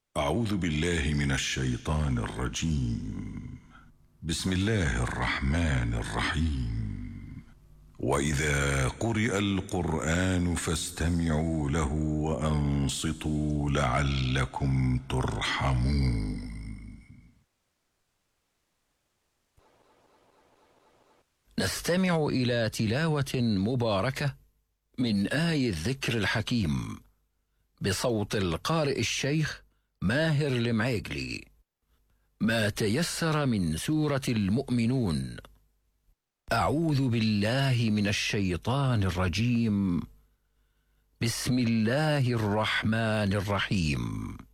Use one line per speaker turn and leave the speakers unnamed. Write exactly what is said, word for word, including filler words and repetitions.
أعوذ بالله من الشيطان الرجيم. بسم الله الرحمن الرحيم. وإذا قرئ القرآن فاستمعوا له وأنصتوا لعلكم ترحمون.
نستمع إلى تلاوة مباركة من آي الذكر الحكيم بصوت القارئ الشيخ ماهر المعيقلي. ما تيسر من سورة المؤمنون. أعوذ بالله من الشيطان الرجيم. بسم الله الرحمن الرحيم.